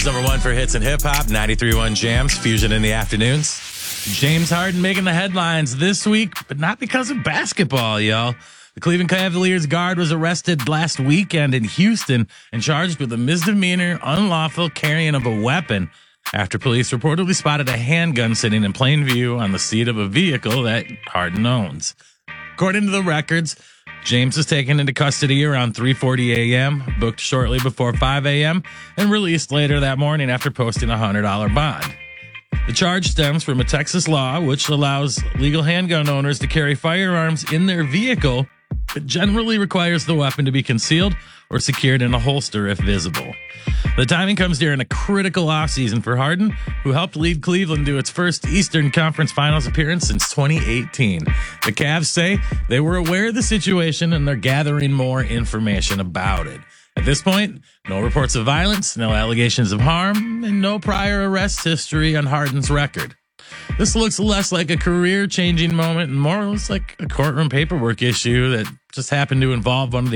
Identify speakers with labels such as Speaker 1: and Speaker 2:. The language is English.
Speaker 1: Toronto's number one for hits and hip hop, 93.1 Jams, Fusion in the afternoons. James Harden making the headlines this week, but not because of basketball, y'all. The Cleveland Cavaliers guard was arrested last weekend in Houston and charged with a misdemeanor unlawful carrying of a weapon after police reportedly spotted a handgun sitting in plain view on the seat of a vehicle that Harden owns. According to the records, James was taken into custody around 3:40 a.m., booked shortly before 5 a.m., and released later that morning after posting a $100 bond. The charge stems from a Texas law which allows legal handgun owners to carry firearms in their vehicle, but generally requires the weapon to be concealed or secured in a holster if visible. The timing comes during a critical offseason for Harden, who helped lead Cleveland to its first Eastern Conference Finals appearance since 2018. The Cavs say they were aware of the situation and they're gathering more information about it. At this point, no reports of violence, no allegations of harm, and no prior arrest history on Harden's record. This looks less like a career-changing moment and more looks like a courtroom paperwork issue that just happened to involve one of the